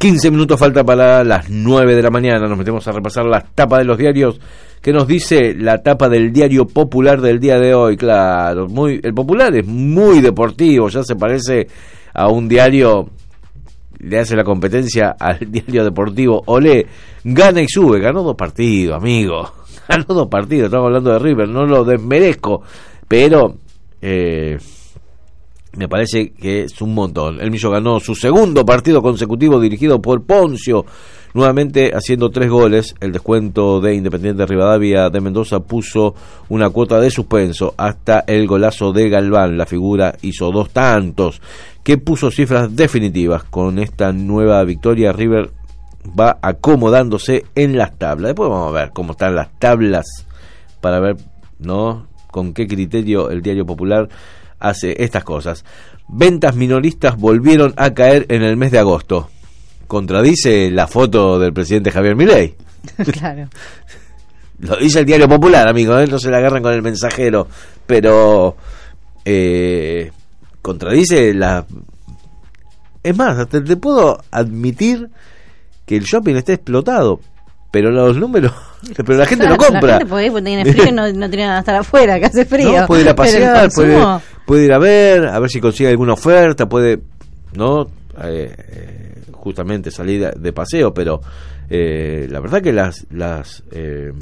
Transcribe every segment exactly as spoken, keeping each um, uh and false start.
quince minutos falta para las nueve de la mañana. Nos metemos a repasar las tapas de los diarios. ¿Qué nos dice la tapa del Diario Popular del día de hoy? Claro, muy, el Popular es muy deportivo, ya se parece a un diario, le hace la competencia al diario deportivo Olé. Gana y sube, ganó dos partidos, amigo. Ganó dos partidos, estamos hablando de River, no lo desmerezco, pero eh, me parece que es un montón. El Millo ganó su segundo partido consecutivo dirigido por Poncio, nuevamente haciendo tres goles. El descuento de Independiente Rivadavia de Mendoza puso una cuota de suspenso hasta el golazo de Galván. La figura hizo dos tantos, que puso cifras definitivas. Con esta nueva victoria, River va acomodándose en las tablas. Después vamos a ver cómo están las tablas para ver, ¿no?, con qué criterio el Diario Popular hace estas cosas. Ventas minoristas volvieron a caer en el mes de agosto. Contradice la foto del presidente Javier Milei. Claro. Lo dice el Diario Popular, amigo, ¿eh? No se la agarran con el Mensajero, pero eh, contradice la... Es más, hasta te puedo admitir que el shopping está explotado, pero los números, pero la gente claro, lo compra. La gente puede ir porque tiene frío y no, no tiene nada estar afuera, que hace frío. No, puede ir a pasear, puede, consumo... puede ir a ver, a ver si consigue alguna oferta, puede, ¿no? Eh, eh, justamente salir de paseo, pero eh, la verdad que las, las eh,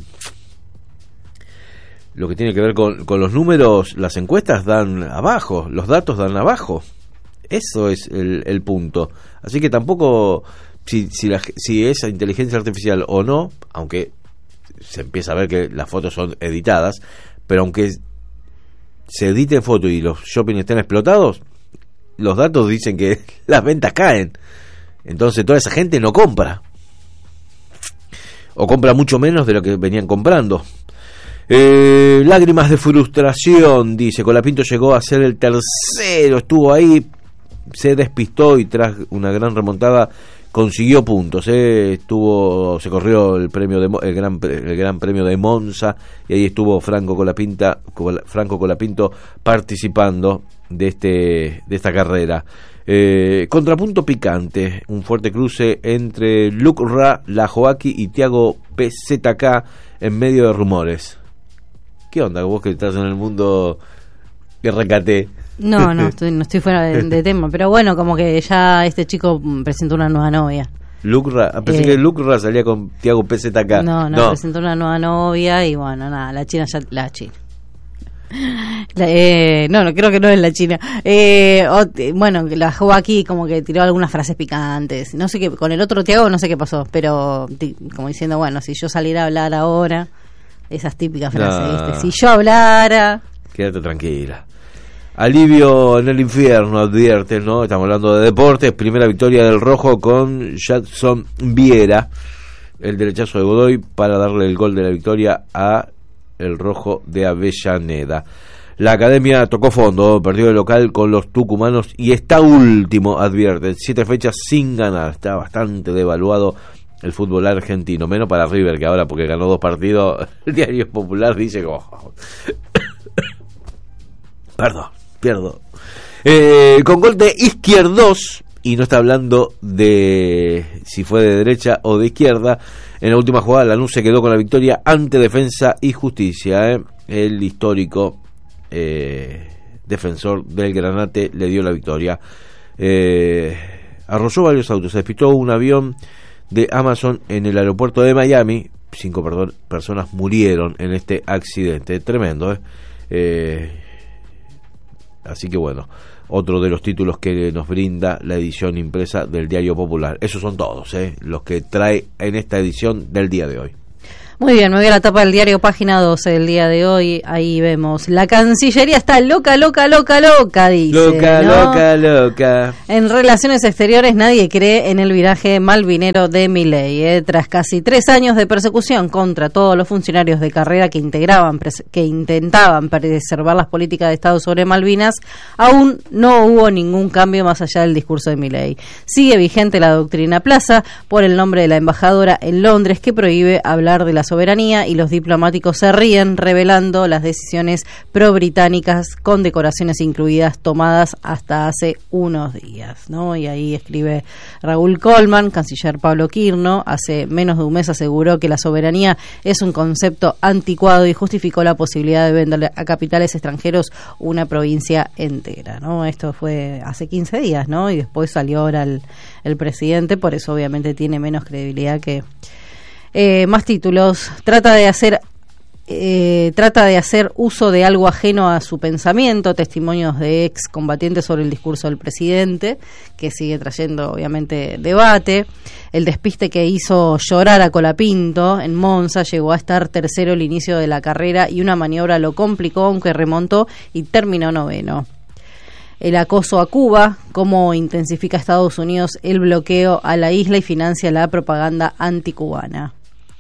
lo que tiene que ver con, con los números, las encuestas dan abajo, los datos dan abajo. Eso es el, el punto. Así que tampoco, si, si, la, si es inteligencia artificial o no, aunque se empieza a ver que las fotos son editadas, pero aunque se editen fotos y los shopping estén explotados, los datos dicen que las ventas caen. Entonces toda esa gente no compra, o compra mucho menos de lo que venían comprando. Eh, lágrimas de frustración, dice. Colapinto llegó a ser el tercero, estuvo ahí, se despistó y tras una gran remontada consiguió puntos. Eh. Estuvo, se corrió el premio de el gran el gran premio de Monza y ahí estuvo Franco Colapinta, Franco Colapinto participando de este de esta carrera. Eh, contrapunto picante, un fuerte cruce entre Luke Ra, la Joaquí y Thiago P Z K en medio de rumores. ¿Qué onda vos que estás en el mundo R K T? No, no, estoy, no estoy fuera de, de tema, pero bueno, como que ya este chico presentó una nueva novia. Luke Ra, pensé eh, que Luke Ra salía con Thiago P Z K. No, no, no, presentó una nueva novia y bueno, nada, la China ya, la China. La, eh, no, no, creo que no es la China. Eh, o, bueno, la jugó aquí como que tiró algunas frases picantes. No sé qué, con el otro Thiago no sé qué pasó, pero t- como diciendo, bueno, si yo saliera a hablar ahora, esas típicas frases, no. ¿Viste? Si yo hablara. Quédate tranquila. Alivio en el infierno, advierte, ¿no? Estamos hablando de deportes. Primera victoria del Rojo con Jadson Viera. El derechazo de Godoy para darle el gol de la victoria a el Rojo de Avellaneda. La Academia tocó fondo, perdió el local con los tucumanos y está último, advierte. Siete fechas sin ganar. Está bastante devaluado el fútbol argentino, menos para River, que ahora porque ganó dos partidos, el Diario Popular dice que... Oh. Perdón, pierdo. Eh, con gol de Izquierdos, y no está hablando de si fue de derecha o de izquierda, en la última jugada Lanús se quedó con la victoria ante Defensa y Justicia. ¿eh? El histórico eh, defensor del Granate le dio la victoria. Eh, arrolló varios autos, se despistó un avión de Amazon en el aeropuerto de Miami. Cinco perdón, personas murieron en este accidente. Tremendo, ¿eh? Eh, así que bueno, otro de los títulos que nos brinda la edición impresa del Diario Popular. Esos son todos, ¿eh? Los que trae en esta edición del día de hoy. Muy bien, me voy a la tapa del diario, página doce del día de hoy. Ahí vemos, la Cancillería está loca, loca, loca, loca, dice. Loca, ¿no? loca, loca. En Relaciones Exteriores nadie cree en el viraje malvinero de Milei. ¿eh? Tras casi tres años de persecución contra todos los funcionarios de carrera que integraban, que intentaban preservar las políticas de Estado sobre Malvinas, aún no hubo ningún cambio más allá del discurso de Milei. Sigue vigente la doctrina Plaza por el nombre de la embajadora en Londres que prohíbe hablar de las soberanía y los diplomáticos se ríen revelando las decisiones pro-británicas con decoraciones incluidas tomadas hasta hace unos días, ¿no? Y ahí escribe Raúl Colman, canciller Pablo Quirno, hace menos de un mes aseguró que la soberanía es un concepto anticuado y justificó la posibilidad de vender a capitales extranjeros una provincia entera, ¿no? Esto fue hace quince días, ¿no? Y después salió ahora el, el presidente, por eso obviamente tiene menos credibilidad que eh, más títulos. Trata de hacer eh, trata de hacer uso de algo ajeno a su pensamiento, testimonios de ex combatientes sobre el discurso del presidente, que sigue trayendo obviamente debate. El despiste que hizo llorar a Colapinto en Monza, llegó a estar tercero el inicio de la carrera y una maniobra lo complicó, aunque remontó y terminó noveno. El acoso a Cuba, cómo intensifica Estados Unidos el bloqueo a la isla y financia la propaganda anticubana.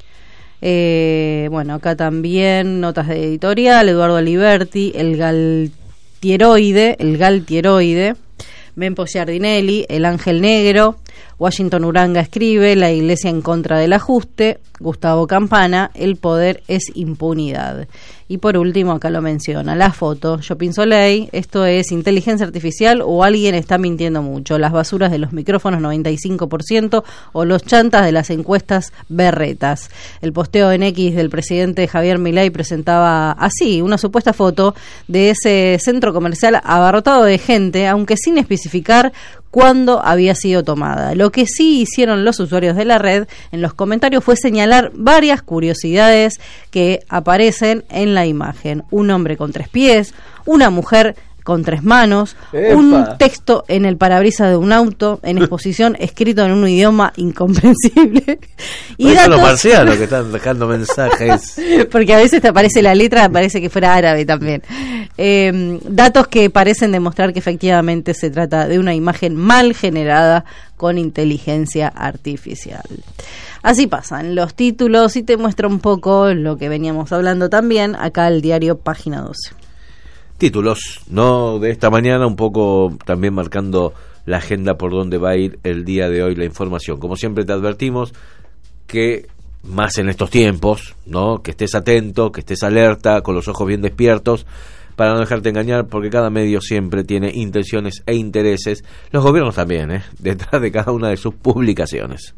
Eh, bueno, acá también notas de editorial, Eduardo Aliberti, el Galtieroide, el Galtieroide, Mempo Giardinelli, el Ángel Negro, Washington Uranga escribe, la Iglesia en contra del ajuste, Gustavo Campana, el poder es impunidad. Y por último, acá lo menciona, la foto, Jopin Soleil, esto es inteligencia artificial o alguien está mintiendo mucho, las basuras de los micrófonos noventa y cinco por ciento o los chantas de las encuestas berretas. El posteo en X del presidente Javier Milei presentaba así una supuesta foto de ese centro comercial abarrotado de gente, aunque sin especificar cuándo había sido tomada. Lo que sí hicieron los usuarios de la red en los comentarios fue señalar varias curiosidades que aparecen en la imagen. Un hombre con tres pies, una mujer con tres manos, ¡epa! Un texto en el parabrisas de un auto en exposición escrito en un idioma incomprensible. Y eso datos, lo marcianos que están dejando mensajes. Porque a veces te aparece la letra, parece que fuera árabe también. Eh, datos que parecen demostrar que efectivamente se trata de una imagen mal generada con inteligencia artificial. Así pasan los títulos y te muestra un poco lo que veníamos hablando también acá el diario Página doce. Títulos, ¿no? De esta mañana, un poco también marcando la agenda por donde va a ir el día de hoy la información. Como siempre te advertimos que más en estos tiempos, ¿no? Que estés atento, que estés alerta, con los ojos bien despiertos, para no dejarte engañar, porque cada medio siempre tiene intenciones e intereses, los gobiernos también, ¿eh? Detrás de cada una de sus publicaciones.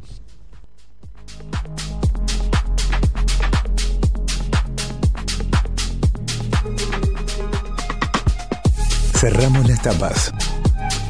Cerramos las tapas.